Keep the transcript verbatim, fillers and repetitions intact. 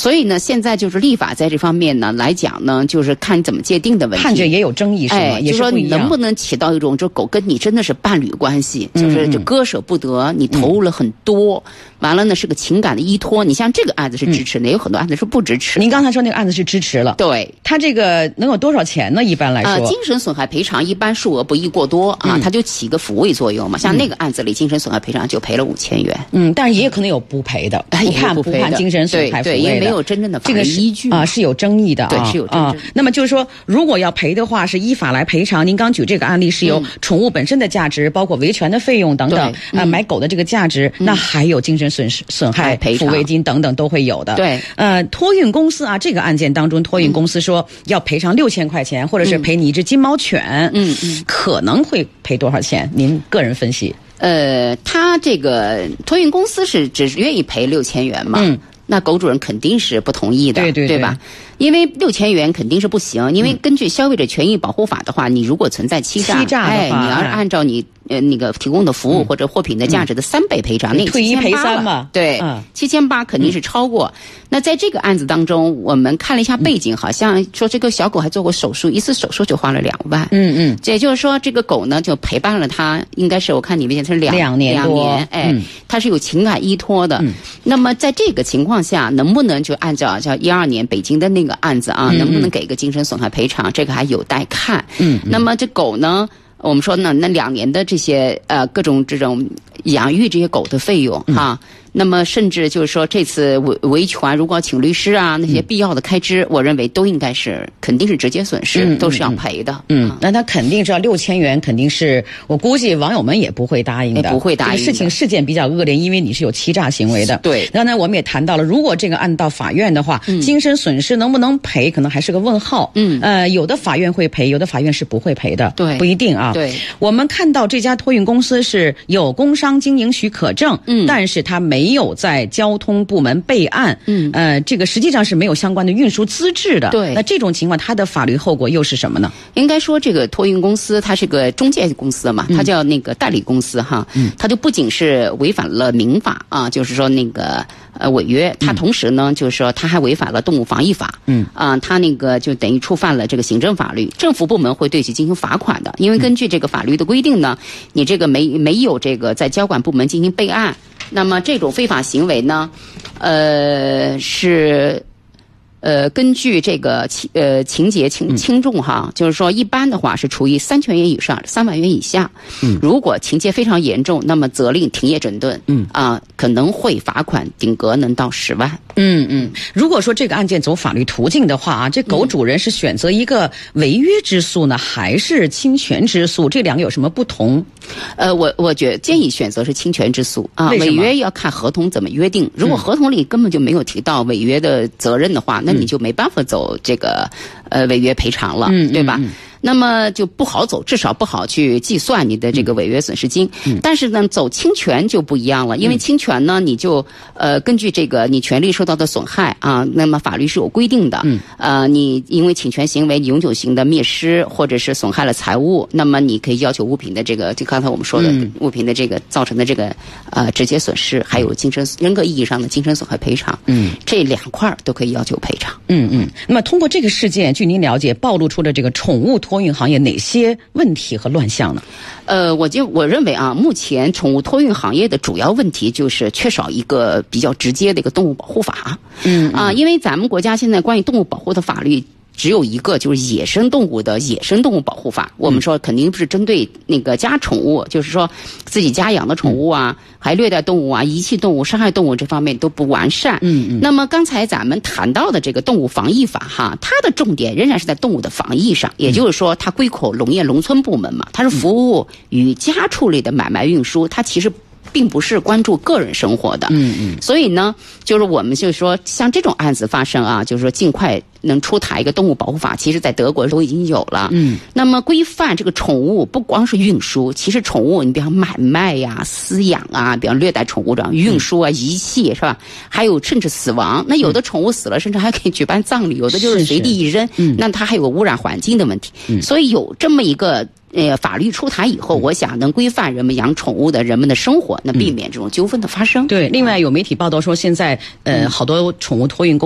所以呢，现在就是立法在这方面呢来讲呢，就是看你怎么界定的问题。 判决也有争议是吗？ 哎， 也是就说你不一样能不能起到一种，就狗跟你真的是伴侣关系， 嗯、 就是就割舍不得，你投入了很多，嗯、完了呢是个情感的依托。你像这个案子是支持的，嗯、有很多案子是不支持。 您刚才说那个案子是支持了， 对， 他这个能有多少钱呢？一般来说， 呃，精神损害赔偿一般数额不宜过多啊，嗯、它就起个抚慰作用嘛。像那个案子里，精神损害赔偿就赔了五千元。 嗯，但是也有可能有不赔的，不判不判精神损害抚慰的， 对，因为没有真正的法律依据啊，是有争议的啊， 对，是有争议啊。那么就是说，如果要赔的话，是依法来赔偿。您刚举这个案例是有宠物本身的价值，包括维权的费用等等啊，买狗的这个价值，那还有精神损失损害抚慰金等等都会有的。 对， 呃，托运公司啊，这个案件当中，托运公司说要赔偿六千块钱，或者是赔你一只金毛犬，嗯嗯，可能会赔多少钱？您个人分析？ 呃，他这个托运公司是只愿意赔六千元嘛？嗯。那狗主人肯定是不同意的， 对对对, 对吧？因为六千元肯定是不行，因为根据消费者权益保护法的话，你如果存在欺诈， 欺诈哎，你要是按照你呃那个提供的服务或者货品的价值的三倍赔偿， 嗯、 那退一赔三嘛， 对，七千八肯定是超过。嗯、那在这个案子当中，我们看了一下背景，好像说这个小狗还做过手术，一次手术就花了两万。 嗯嗯， 也就是说，这个狗呢就陪伴了他，应该是我看你们是两两年两年，哎， 嗯、 它是有情感依托的。嗯、那么在这个情况下，能不能就按照叫一二年北京的那个案子啊，嗯、能不能给个精神损害赔偿？这个还有待看。嗯，那么这狗呢？我们说呢，那两年的这些呃各种这种养育这些狗的费用哈、嗯，那么甚至就是说这次维维权如果要请律师啊，那些必要的开支，嗯、我认为都应该是肯定是直接损失，嗯、都是要赔的。 嗯，嗯那他肯定是要六千元，肯定是我估计网友们也不会答应的， 不会答应的。 这个事情事件比较恶劣，因为你是有欺诈行为的。 对， 刚才我们也谈到了，如果这个案到法院的话，嗯、精神损失能不能赔，可能还是个问号。嗯，呃，有的法院会赔，有的法院是不会赔的。 对， 不一定啊。 对， 我们看到这家托运公司是有工商经营许可证，嗯，但是它没有在交通部门备案，嗯，呃，这个实际上是没有相关的运输资质的。 对， 那这种情况，它的法律后果又是什么呢？ 应该说，这个托运公司它是个中介公司嘛，它叫那个代理公司哈，嗯，它就不仅是违反了民法啊，就是说那个呃违约，它同时呢，就是说它还违反了动物防疫法，嗯，啊，它那个就等于触犯了这个行政法律，政府部门会对其进行罚款的，因为根据这个法律的规定呢，你这个没没有这个在交管部门进行备案。那么这种非法行为呢，呃是，呃根据这个情呃情节轻轻重哈，嗯、就是说一般的话是处于三千元以上三万元以下。嗯，如果情节非常严重，那么责令停业整顿。嗯啊、呃，可能会罚款顶格能到十万。 嗯嗯，如果说这个案件走法律途径的话啊，这狗主人是选择一个违约之诉呢，还是侵权之诉？这两个有什么不同？ 呃，我我觉得建议选择是侵权之诉啊，违约要看合同怎么约定。如果合同里根本就没有提到违约的责任的话，嗯、那你就没办法走这个呃违约赔偿了，嗯、对吧？嗯嗯那么就不好走，至少不好去计算你的这个违约损失金。嗯、但是呢，走侵权就不一样了，因为侵权呢，你就呃根据这个你权利受到的损害啊，那么法律是有规定的。嗯。呃，你因为侵权行为你永久性的灭失或者是损害了财物，那么你可以要求物品的这个，就刚才我们说的物品的这个造成的这个呃直接损失，还有精神人格意义上的精神损害赔偿。嗯。这两块都可以要求赔偿。 嗯嗯。那么通过这个事件，据您了解，暴露出的这个宠物托运行业哪些问题和乱象呢？ 呃，我就我认为啊，目前宠物托运行业的主要问题就是缺少一个比较直接的一个动物保护法。嗯啊，因为咱们国家现在关于动物保护的法律只有一个，就是野生动物的野生动物保护法。我们说肯定不是针对那个家宠物，就是说自己家养的宠物啊，还虐待动物啊、遗弃动物、伤害动物这方面都不完善。嗯嗯。那么刚才咱们谈到的这个动物防疫法哈，它的重点仍然是在动物的防疫上，也就是说它归口农业农村部门嘛，它是服务与家畜类的买卖运输，它其实并不是关注个人生活的。嗯嗯。所以呢，就是我们就是说，像这种案子发生啊，就是说尽快能出台一个动物保护法，其实在德国都已经有了。嗯。那么规范这个宠物，不光是运输，其实宠物你比方买卖呀、饲养啊，比方虐待宠物这样运输啊、遗弃是吧？还有甚至死亡。那有的宠物死了，甚至还可以举办葬礼，有的就是随地一扔。嗯。那它还有个污染环境的问题。嗯。所以有这么一个。呃，法律出台以后，我想能规范人们养宠物的人们的生活，那避免这种纠纷的发生。 对，另外有媒体报道说，现在呃，好多宠物托运公